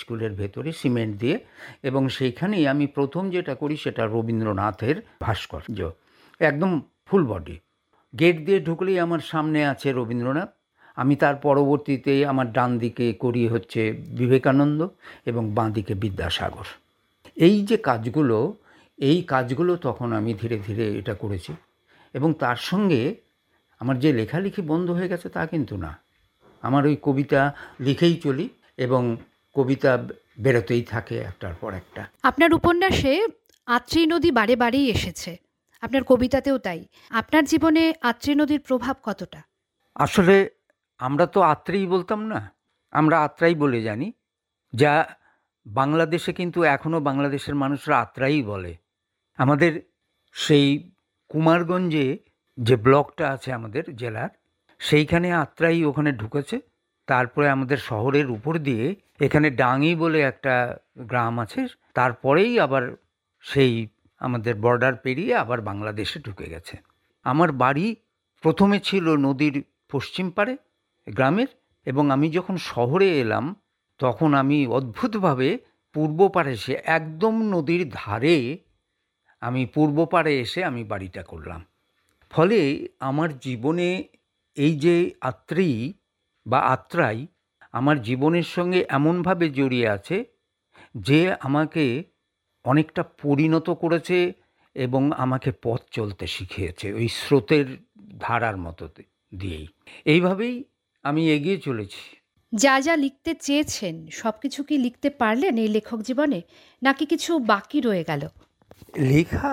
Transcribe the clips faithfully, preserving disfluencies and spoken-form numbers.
স্কুলের ভেতরে সিমেন্ট দিয়ে, এবং সেইখানেই আমি প্রথম যেটা করি সেটা রবীন্দ্রনাথের ভাস্কর্য, একদম ফুল বডি। গেট দিয়ে ঢুকলেই আমার সামনে আছে রবীন্দ্রনাথ, আমি তার পরবর্তীতে আমার ডান দিকে করি হচ্ছে বিবেকানন্দ এবং বাঁ দিকে বিদ্যাসাগর। এই যে কাজগুলো এই কাজগুলো তখন আমি ধীরে ধীরে এটা করেছি, এবং তার সঙ্গে আমার যে লেখালেখি বন্ধ হয়ে গেছে তা কিন্তু না। আমার ওই কবিতা লিখেই চলি এবং কবিতা বেরোতেই থাকে একটার পর একটা। আপনার উপন্যাসে আত্রি নদী বারে বারেই এসেছে, আপনার কবিতাতেও তাই। আপনার জীবনে আত্রি নদীর প্রভাব কতটা? আসলে আমরা তো আত্রেই বলতাম না, আমরা আত্রাই বলে জানি, যা বাংলাদেশে কিন্তু এখনও বাংলাদেশের মানুষরা আত্রাই বলে। আমাদের সেই কুমারগঞ্জে যে ব্লকটা আছে আমাদের জেলার, সেইখানে আত্রাই ওখানে ঢুকেছে। তারপরে আমাদের শহরের উপর দিয়ে এখানে ডাঙ্গি বলে একটা গ্রাম আছে, তারপরেই আবার সেই আমাদের বর্ডার পেরিয়ে আবার বাংলাদেশে ঢুকে গেছে। আমার বাড়ি প্রথমে ছিল নদীর পশ্চিম পাড়ে গ্রামের, এবং আমি যখন শহরে এলাম তখন আমি অদ্ভুতভাবে পূর্ব পাড়ে এসে, একদম নদীর ধারে আমি পূর্ব পাড়ে এসে আমি বাড়িটা করলাম। ফলে আমার জীবনে এই যে আত্রি বা আত্রাই আমার জীবনের সঙ্গে এমনভাবে জড়িয়ে আছে যে আমাকে অনেকটা পরিণত করেছে এবং আমাকে পথ চলতে শিখিয়েছে ওই স্রোতের ধারার মতো দিয়েই। এইভাবেই আমি এগিয়ে চলেছি। যা যা লিখতে চেয়েছেন সব কিছু কি লিখতে পারলেন এই লেখক জীবনে, নাকি কিছু বাকি রয়ে গেল? লেখা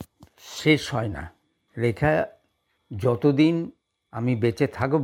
শেষ হয় না। লেখা যতদিন আমি বেঁচে থাকব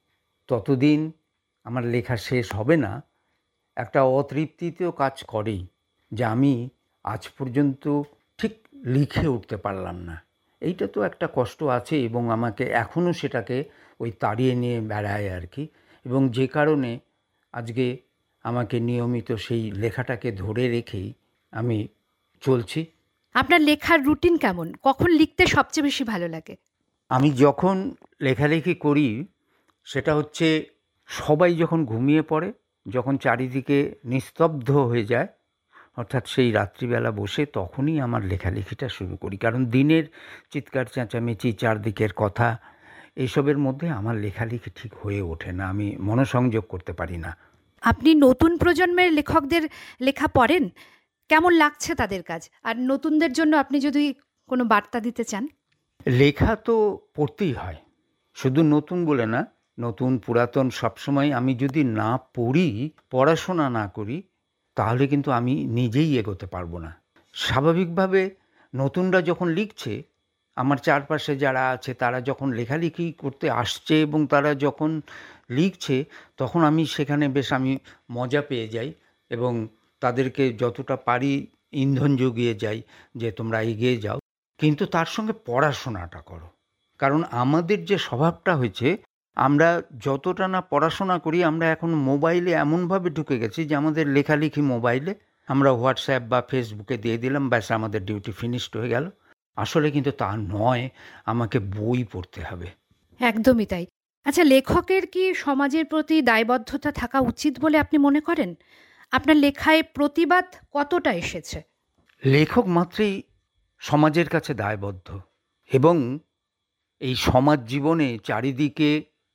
ততদিন আমার লেখা শেষ হবে না। একটা অতৃপ্তিতেও কাজ করেই যে আমি আজ পর্যন্ত ঠিক লিখে উঠতে পারলাম না, এইটা তো একটা কষ্ট আছে, এবং আমাকে এখনও সেটাকে ওই তাড়িয়ে নিয়ে বেড়ায় আর কি। এবং যে কারণে আজকে আমাকে নিয়মিত সেই লেখাটাকে ধরে রেখেই আমি চলছি। আপনার লেখার রুটিন কেমন? কখন লিখতে সবচেয়ে বেশি ভালো লাগে? আমি যখন লেখালেখি করি সেটা হচ্ছে সবাই যখন ঘুমিয়ে পড়ে, যখন চারিদিকে নিস্তব্ধ হয়ে যায়, অর্থাৎ সেই রাত্রিবেলা বসে তখনই আমার লেখালেখিটা শুরু করি। কারণ দিনের চিৎকার চেঁচামেচি, চারদিকের কথা, এইসবের মধ্যে আমার লেখালেখি ঠিক হয়ে ওঠে না, আমি মনোসংযোগ করতে পারি না। আপনি নতুন প্রজন্মের লেখকদের লেখা পড়েন, কেমন লাগছে তাদের কাজ? আর নতুনদের জন্য আপনি যদি কোনো বার্তা দিতে চান? লেখা তো পড়তেই হয়, শুধু নতুন বলে না, নতুন পুরাতন সবসময়। আমি যদি না পড়ি, পড়াশোনা না করি, তাহলে কিন্তু আমি নিজেই এগোতে পারবো না। স্বাভাবিকভাবে নতুনরা যখন লিখছে, আমার চারপাশে যারা আছে তারা যখন লেখালেখি করতে আসছে এবং তারা যখন লিখছে, তখন আমি সেখানে বেশ আমি মজা পেয়ে যাই এবং তাদেরকে যতটা পারি ইন্ধন জুগিয়ে যাই যে তোমরা এগিয়ে যাও, কিন্তু তার সঙ্গে পড়াশোনাটা করো। কারণ আমাদের যে স্বভাবটা হয়েছে, আমরা যতটা না পড়াশোনা করি, আমরা এখন মোবাইলে এমনভাবে ঢুকে গেছি যে আমাদের লেখালেখি মোবাইলে, আমরা হোয়াটসঅ্যাপ বা ফেসবুকে দিয়ে দিলাম, ব্যাস আমাদের ডিউটি ফিনিশড হয়ে গেল। আসলে কিন্তু তা নয়, আমাকে বই পড়তে হবে। একদমই তাই। আচ্ছা, লেখকের কি সমাজের প্রতি দায়বদ্ধতা থাকা উচিত বলে আপনি মনে করেন? আপনার লেখায় প্রতিবাদ কতটা এসেছে? লেখক মাত্রই সমাজের কাছে দায়বদ্ধ, এবং এই সমাজ জীবনে চারিদিকে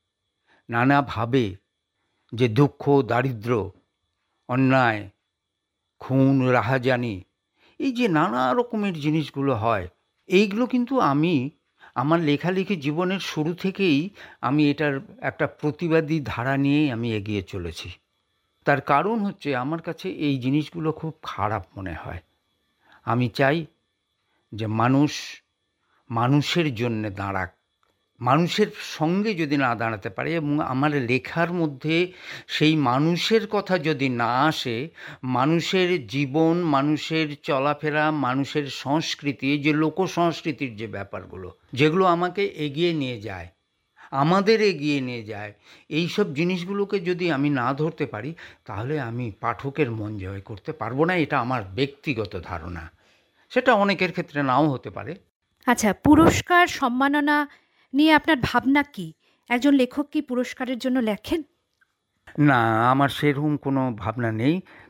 নানাভাবে যে দুঃখ, দারিদ্র, অন্যায়, খুন, রাহাজানি, এই যে নানা রকমের জিনিসগুলো হয়, এইগুলো কিন্তু আমি আমার লেখালেখি জীবনের শুরু থেকেই আমি এটার একটা প্রতিবাদী ধারা নিয়েই আমি এগিয়ে চলেছি। তার কারণ হচ্ছে আমার কাছে এই জিনিসগুলো খুব খারাপ মনে হয়। আমি চাই যে মানুষ মানুষের জন্যে দাঁড়াক, মানুষের সঙ্গে যদি না দাঁড়াতে পারে এবং আমার লেখার মধ্যে সেই মানুষের কথা যদি না আসে, মানুষের জীবন, মানুষের চলাফেরা, মানুষের সংস্কৃতি, যে লোক সংস্কৃতির যে ব্যাপারগুলো যেগুলো আমাকে এগিয়ে নিয়ে যায়, আমাদের এগিয়ে নিয়ে যায়, এই সব জিনিসগুলোকে যদি আমি না ধরতে পারি, তাহলে আমি পাঠকের মন জয় করতে পারবো না। এটা আমার ব্যক্তিগত ধারণা, সেটা অনেকের ক্ষেত্রে নাও হতে পারে। আচ্ছা, পুরস্কার সম্মাননা নিয়ে আপনার ভাবনা কি? একজন লেখক কি পুরস্কারের জন্য লেখেন? না, আমার সেরকম কোনো ভাবনা নেই।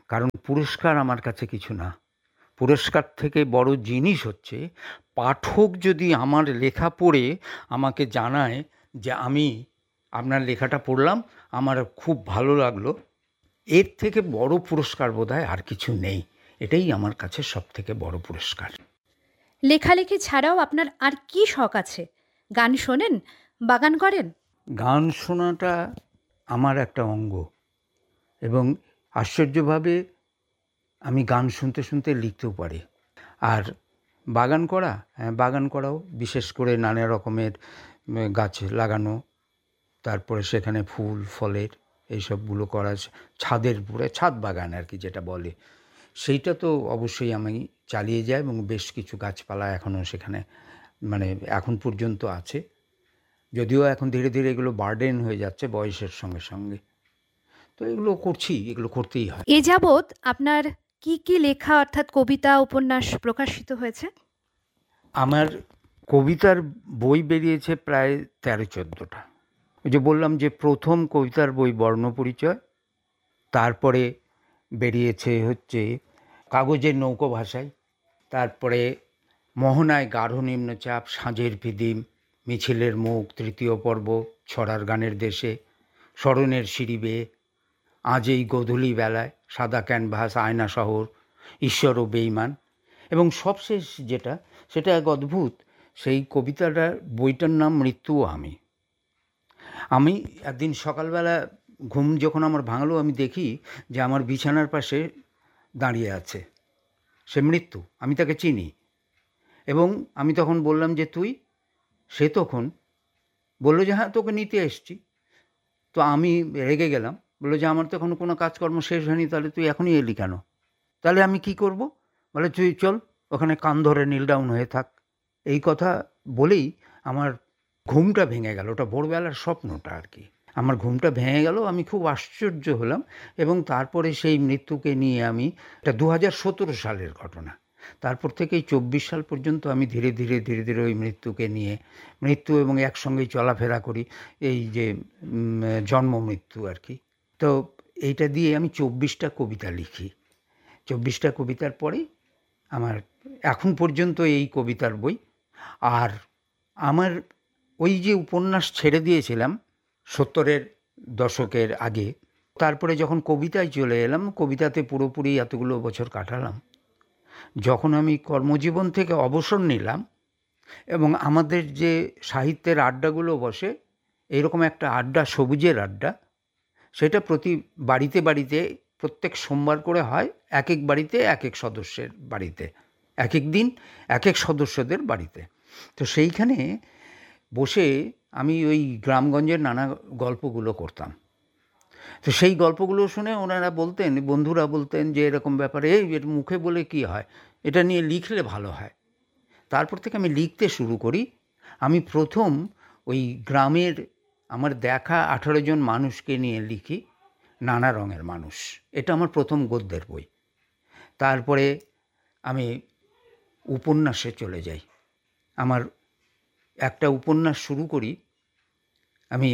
কারণ পুরস্কার আমার কাছে কিছু না। পুরস্কার থেকে বড় জিনিস হচ্ছে পাঠক যদি আমার লেখা পড়ে আমাকে জানায় যে আমি আপনার লেখাটা পড়লাম, আমার খুব ভালো লাগলো, এর থেকে বড় পুরস্কার বোধহয় আর কিছু নেই। এটাই আমার কাছে সব থেকে বড় পুরস্কার। লেখালেখি ছাড়াও আপনার আর কি শখ আছে? গান শোনেন? বাগান করেন? গান শোনাটা আমার একটা অঙ্গ, এবং আশ্চর্যভাবে আমি গান শুনতে শুনতে লিখতেও পারি। আর বাগান করা, হ্যাঁ বাগান করাও, বিশেষ করে নানা রকমের গাছ লাগানো, তারপরে সেখানে ফুল ফলের এইসবগুলো করা, ছাদের উপরে ছাদ বাগান আর কি যেটা বলে, সেইটা তো অবশ্যই আমি চালিয়ে যাই, এবং বেশ কিছু গাছপালা এখনও সেখানে মানে এখন পর্যন্ত আছে, যদিও এখন ধীরে ধীরে এগুলো বার্ডেন হয়ে যাচ্ছে বয়সের সঙ্গে সঙ্গে। তো এগুলো করছি, এগুলো করতেই হয়। এ যাবৎ আপনার কি কি লেখা অর্থাৎ কবিতা উপন্যাস প্রকাশিত হয়েছে? আমার কবিতার বই বেরিয়েছে প্রায় তেরো চোদ্দোটা। ওই যে বললাম যে প্রথম কবিতার বই বর্ণপরিচয়, তারপরে বেরিয়েছে হচ্ছে কাগজের নৌকো ভাষায়, তারপরে মোহনায় গাঢ় নিম্নচাপ, সাঁঝের পিদিম, মিছিলের মুখ, তৃতীয় পর্ব, ছড়ার গানের দেশে, স্মরণের সিঁড়ি বেয়ে, আজ এই গোধূলি বেলায়, সাদা ক্যানভাস, আয়না শহর, ঈশ্বর ও বেঈমান, এবং সবশেষ যেটা সেটা এক অদ্ভুত, সেই কবিতাটার বইটার নাম মৃত্যু ও আমি। আমি একদিন সকালবেলা ঘুম যখন আমার ভাঙলো, আমি দেখি যে আমার বিছানার পাশে দাঁড়িয়ে আছে সে মৃত্যু। আমি তাকে চিনি, এবং আমি তখন বললাম যে তুই? সে তখন বললো যে হ্যাঁ তোকে নিতে এসছি। তো আমি রেগে গেলাম, বললো যে আমার তো এখনো কোনো কাজকর্ম শেষ হয়নি, তাহলে তুই এখনই এলি কেন? তাহলে আমি কি করব? বলে তুই চল ওখানে কান ধরে নীল ডাউন হয়ে থাক। এই কথা বলেই আমার ঘুমটা ভেঙে গেল। ওটা ভোরবেলার স্বপ্নটা আর কি, আমার ঘুমটা ভেঙে গেল। আমি খুব আশ্চর্য হলাম, এবং তারপরে সেই মৃত্যুকে নিয়ে আমি, এটা দু হাজার সতেরো সালের ঘটনা, তারপর থেকেই চব্বিশ সাল পর্যন্ত আমি ধীরে ধীরে ধীরে ধীরে ওই মৃত্যুকে নিয়ে, মৃত্যু এবং একসঙ্গেই চলাফেরা করি, এই যে জন্ম মৃত্যু আর কি। তো এইটা দিয়ে আমি চব্বিশটা কবিতা লিখি। চব্বিশটা কবিতার পরে আমার এখন পর্যন্ত এই কবিতার বই। আর আমার ওই যে উপন্যাস ছেড়ে দিয়েছিলাম সত্তরের দশকের আগে, তারপরে যখন কবিতায় চলে এলাম, কবিতাতে পুরোপুরি এতগুলো বছর কাটালাম, যখন আমি কর্মজীবন থেকে অবসর নিলাম, এবং আমাদের যে সাহিত্যের আড্ডাগুলো বসে, এরকম একটা আড্ডা, সবুজের আড্ডা, সেটা প্রতি বাড়িতে বাড়িতে প্রত্যেক সোমবার করে হয়, এক এক বাড়িতে এক এক সদস্যের বাড়িতে, এক এক দিন এক এক সদস্যদের বাড়িতে। তো সেইখানে বসে আমি ওই গ্রামগঞ্জের নানা গল্পগুলো করতাম। তো সেই গল্পগুলো শুনে ওনারা বলতেন, বন্ধুরা বলতেন যে এরকম ব্যাপারে, এই এর মুখে বলে কি হয়, এটা নিয়ে লিখলে ভালো হয়। তারপর থেকে আমি লিখতে শুরু করি। আমি প্রথম ওই গ্রামের আমার দেখা আঠারো জন মানুষকে নিয়ে লিখি, নানা রঙের মানুষ। এটা আমার প্রথম গদ্যের বই। তারপরে আমি উপন্যাসে চলে যাই। আমার একটা উপন্যাস শুরু করি আমি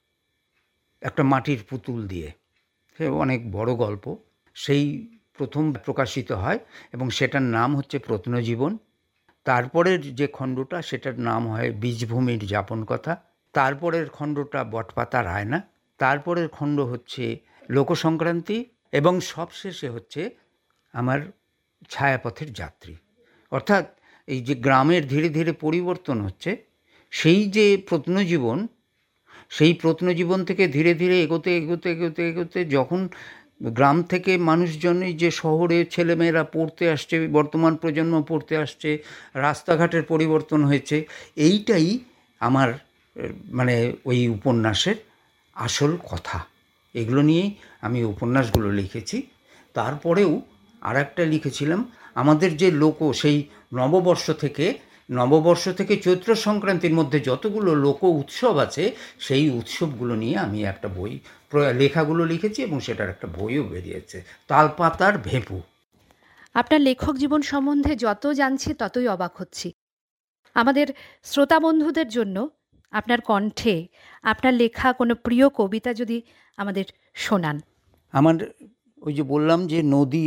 একটা মাটির পুতুল দিয়ে, সে অনেক বড় গল্প, সেই প্রথম প্রকাশিত হয়, এবং সেটার নাম হচ্ছে প্রত্নজীবন। তারপরের যে খণ্ডটা সেটার নাম হয় বীজভূমির যাপন কথা। তারপরের খণ্ডটা বটপাতা রায়না। তারপরের খণ্ড হচ্ছে লোকসংক্রান্তি, এবং সবশেষে হচ্ছে আমার ছায়াপথের যাত্রী। অর্থাৎ এই যে গ্রামের ধীরে ধীরে পরিবর্তন হচ্ছে, সেই যে প্রত্নজীবন, সেই প্রত্নজীবন থেকে ধীরে ধীরে এগোতে এগোতে এগোতে এগোতে যখন গ্রাম থেকে মানুষজন এই যে শহরে ছেলেমেয়েরা পড়তে আসছে, বর্তমান প্রজন্ম পড়তে আসছে, রাস্তাঘাটের পরিবর্তন হয়েছে, এইটাই আমার মানে ওই উপন্যাসের আসল কথা। এগুলো নিয়েই আমি উপন্যাসগুলো লিখেছি। তারপরেও আর একটা লিখেছিলাম, আমাদের যে লোক, সেই নববর্ষ থেকে নববর্ষ থেকে চৈত্র সংক্রান্তির মধ্যে যতগুলো লোক উৎসব আছে, সেই উৎসবগুলো নিয়ে আমি একটা বই, লেখাগুলো লিখেছি, এবং সেটার একটা বইও বেরিয়েছে, তালপাতার ভেঁপু। আপনার লেখক জীবন সম্বন্ধে যত জানছি ততই অবাক হচ্ছি। আমাদের শ্রোতা বন্ধুদের জন্য আপনার কণ্ঠে আপনার লেখা কোনো প্রিয় কবিতা যদি আমাদের শোনান। আমার ওই যে বললাম যে নদী